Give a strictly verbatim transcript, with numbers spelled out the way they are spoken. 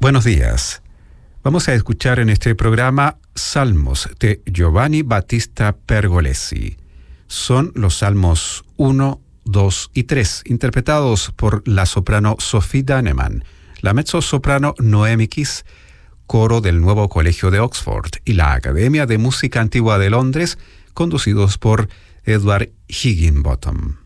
Buenos días. Vamos a escuchar en este programa Salmos de Giovanni Battista Pergolesi. Son los Salmos uno, dos y tres, interpretados por la soprano Sophie Daneman, la mezzosoprano Noemi Kiss, coro del Nuevo Colegio de Oxford y la Academia de Música Antigua de Londres, conducidos por Edward Higginbottom.